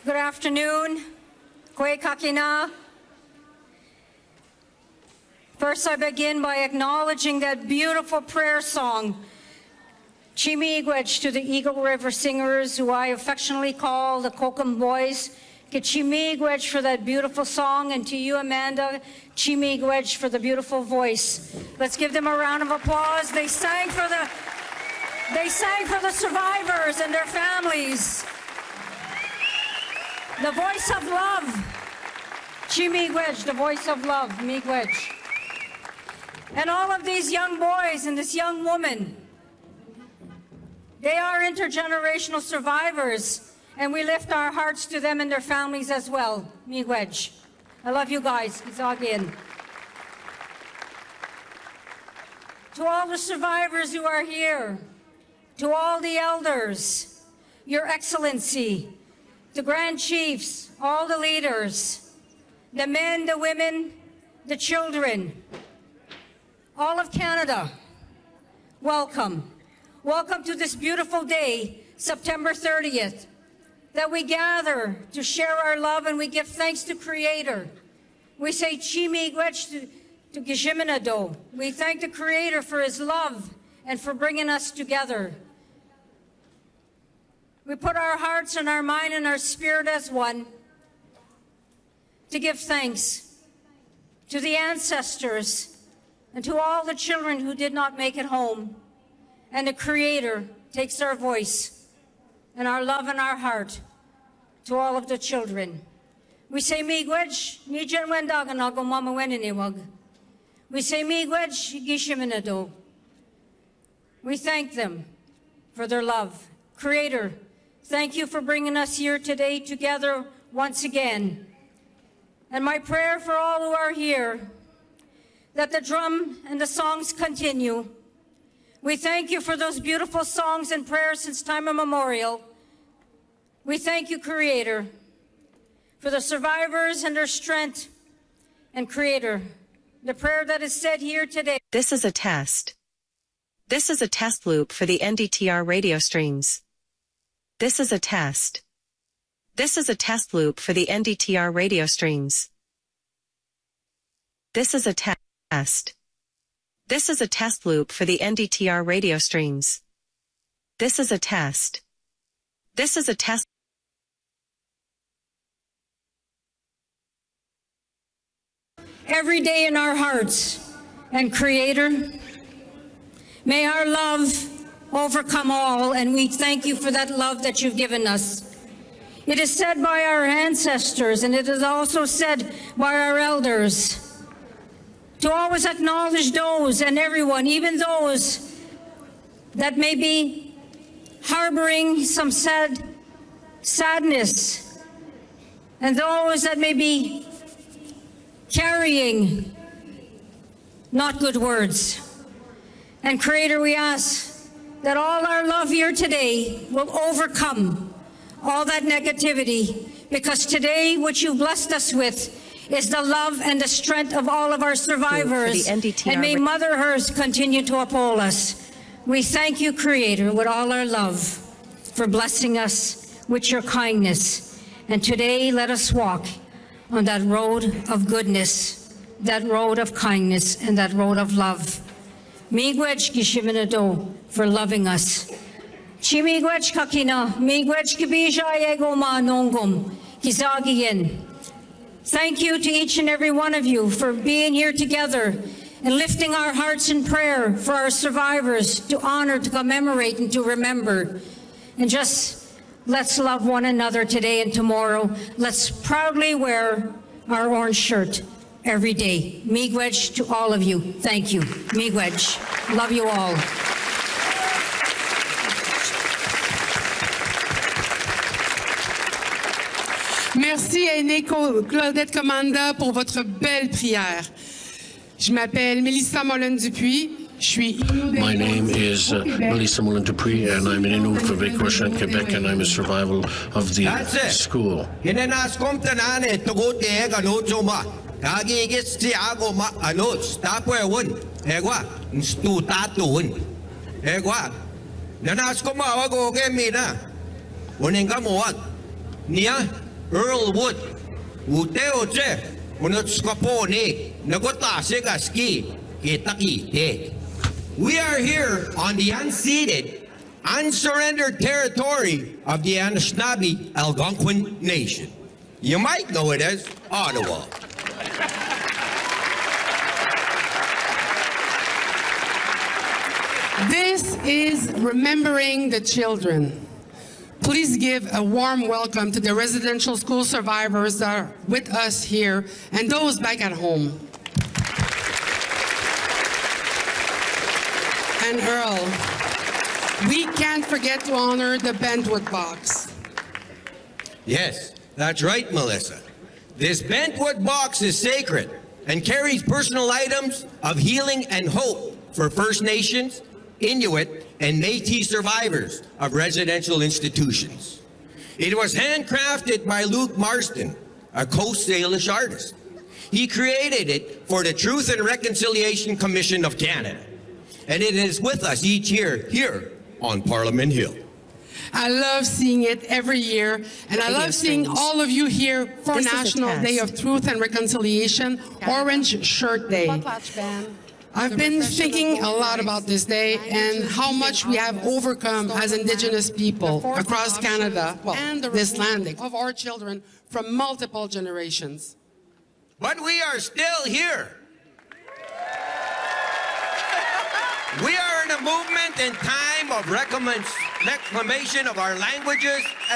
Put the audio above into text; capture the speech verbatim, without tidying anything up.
Good afternoon. Kwe kakina. First, I begin by acknowledging that beautiful prayer song, Chimigwech, to the Eagle River Singers, who I affectionately call the Kokum Boys. Chimigwech for that beautiful song, and to you, Amanda, Chimigwech for the beautiful voice. Let's give them a round of applause. They sang for the, they sang for the survivors and their families. The voice of love. Chimigwech, the voice of love, Miigwech. And all of these young boys and this young woman, they are intergenerational survivors, and we lift our hearts to them and their families as well. Miigwech. I love you guys. Izagin. To all the survivors who are here, to all the elders, Your Excellency, the Grand Chiefs, all the leaders, the men, the women, the children, all of Canada, welcome. Welcome to this beautiful day, September thirtieth, that we gather to share our love and we give thanks to Creator. We say Chimigwech to, to Gishiminado. We thank the Creator for His love and for bringing us together. We put our hearts and our mind and our spirit as one to give thanks to the ancestors and to all the children who did not make it home. And the Creator takes our voice and our love and our heart to all of the children. We say Miigwech, Nijan Wendagan Mama Weniniwag. We say Miigwech, Gishiminado. We thank them for their love. Creator, thank you for bringing us here today together once again. And my prayer for all who are here, that the drum and the songs continue. We thank you for those beautiful songs and prayers since time immemorial. We thank you, Creator, for the survivors and their strength. And Creator, the prayer that is said here today. This is a test. This is a test loop for the N D T R radio streams. This is a test. This is a test loop for the N D T R radio streams. This is a test. This is a test loop for the N D T R radio streams. This is a test. This is a test. Every day in our hearts, and Creator, may our love overcome all, and we thank you for that love that you've given us. It is said by our ancestors, and it is also said by our elders, to always acknowledge those and everyone, even those that may be harboring some sad sadness, and those that may be carrying not good words. And Creator, we ask that all our love here today will overcome all that negativity, because today what you've blessed us with is the love and the strength of all of our survivors. And may Mother Earth continue to uphold us. We thank you, Creator, with all our love, for blessing us with your kindness. And today let us walk on that road of goodness, that road of kindness, and that road of love. Miigwech Gishiminado for loving us. Chimigwech kakina, miigwech kibija ego ma nongum, kizagiyen. Thank you to each and every one of you for being here together and lifting our hearts in prayer for our survivors, to honor, to commemorate, and to remember. And just let's love one another today and tomorrow. Let's proudly wear our orange shirt every day. Miigwech to all of you. Thank you. Miigwech. Love you all. Merci Aînée Claudette Commanda pour votre belle prière. Je m'appelle Mélissa Mollen-Dupuis. Je suis My name is uh, Melissa Mullen-Dupuis, and I'm an Inuit for Vécocha, Quebec, and I'm a survival of the school. Earl Wood, Uteo Che, Unotskapone, Nagota Segaski, Kitaki Te. We are here on the unceded, unsurrendered territory of the Anishinaabe Algonquin Nation. You might know it as Ottawa. This is Remembering the Children. Please give a warm welcome to the residential school survivors that are with us here and those back at home. And Earl, we can't forget to honor the Bentwood box. Yes, that's right, Melissa. This Bentwood box is sacred and carries personal items of healing and hope for First Nations, Inuit, and Métis survivors of residential institutions. It was handcrafted by Luke Marston, a Coast Salish artist. He created it for the Truth and Reconciliation Commission of Canada, and it is with us each year here on Parliament Hill. I love seeing it every year, and I Radio love seeing streams. all of you here for This is a National Day test. of Truth and Reconciliation, Orange Shirt Day. I've been thinking a lot about this day and how much we have overcome as Indigenous people across Canada and this land of our children from multiple generations. But we are still here. We are in a movement and time of reclamation of our languages